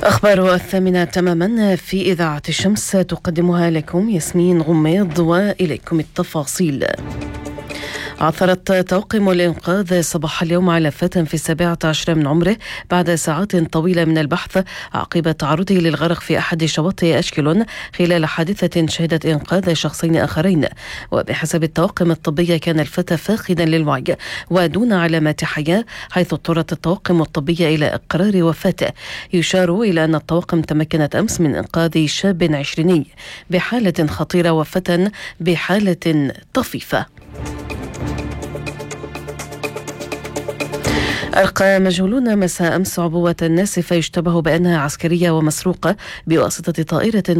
أخبار 8 تماما في إذاعة الشمس تقدمها لكم ياسمين غميض، وإليكم التفاصيل. عثرت طواقم الإنقاذ صباح اليوم على فتى في 17 من عمره بعد ساعات طويلة من البحث عقب تعرضه للغرق في أحد شواطئ أشكلون خلال حادثة شهدت إنقاذ شخصين آخرين. وبحسب الطواقم الطبية كان الفتى فاقدا للوعي ودون علامات حياة، حيث اضطرت الطواقم الطبية إلى إقرار وفاته. يشار إلى أن الطواقم تمكنت أمس من إنقاذ شاب 20 بحالة خطيرة وفتى بحالة طفيفة. ألقى مجهولون مساء أمس عبوة ناسفة يشتبه بأنها عسكرية ومسروقة بواسطة طائرة